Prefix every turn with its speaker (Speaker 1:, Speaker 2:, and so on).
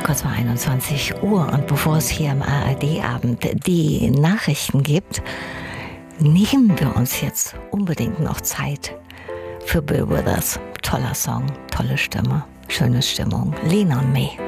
Speaker 1: kurz vor 21 Uhr. Und bevor es hier im ARD-Abend die Nachrichten gibt, nehmen wir uns jetzt unbedingt noch Zeit für Bill Withers. Toller Song, tolle Stimme, schöne Stimmung. Lean on Me.